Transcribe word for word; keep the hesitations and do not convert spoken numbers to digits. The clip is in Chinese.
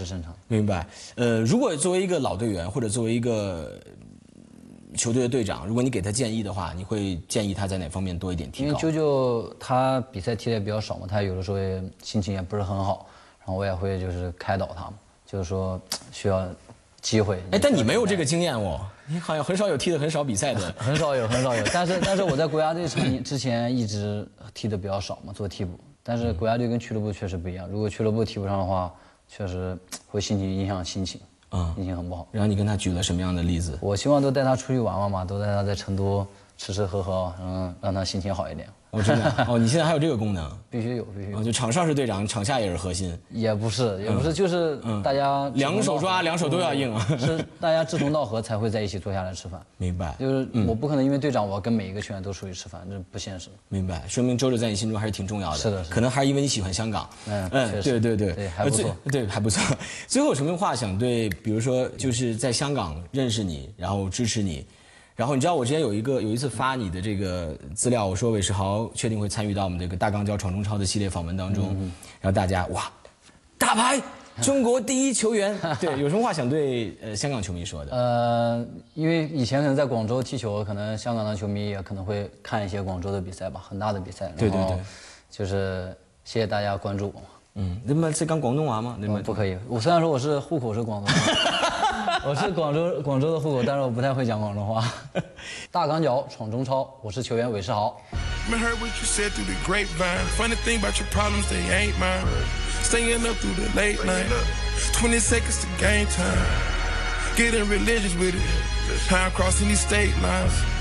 是正常。 明白。呃，如果作为一个老队员或者作为一个球队的队长，如果你给他建议的话，你会建议他在哪方面多一点提高？ 因为啾啾他比赛踢的也比较少嘛，他有的时候也心情也不是很好，然后我也会就是开导他嘛，就是说需要机会。 哎，但你没有这个经验哦，你好像很少有踢的很少比赛的。 很少有，很少有。但是但是我在国家队之之前一直踢的比较少嘛，做替补。但是国家队跟俱乐部确实不一样，如果俱乐部踢不上的话，确实会心情影响心情。嗯，心情很不好。 然后你跟他举了什么样的例子？ 我希望都带他出去玩玩嘛，都带他在成都吃吃喝喝，嗯，让他心情好一点。 哦，真的哦，你现在还有这个功能？ 必须有，必须有。 哦，就场上是队长，场下也是核心。 也不是，也不是，就是大家两手抓，两手都要硬啊。 是大家志同道合才会在一起坐下来吃饭。 明白。 就是我不可能因为队长，我跟每一个球员都出去吃饭，这不现实。 明白，说明周周在你心中还是挺重要的。 是的， 可能还是因为你喜欢香港。 嗯嗯，对对对， 对，还不错。 对，还不错。最后有什么话想对，比如说就是在香港认识你，然后支持你。然后你知道我之前有一个有一次发你的这个资料，我说韦世豪确定会参与到我们这个大钢胶闯中超的系列访问当中，嗯、然后大家哇，大牌中国第一球员，对，有什么话想对呃香港球迷说的？ 呃，因为以前可能在广州踢球，可能香港的球迷也可能会看一些广州的比赛吧，很大的比赛。 对对对， 就是谢谢大家关注我。 嗯，你们是讲广东话吗？你们不可以，我虽然说我是户口是广东话。我是广州广州的户口，但是我不太会讲广州话。大港脚闯中超，我是球员韦世豪。 twenty seconds to game time. Getting religious with it. How I'm crossing these state lines.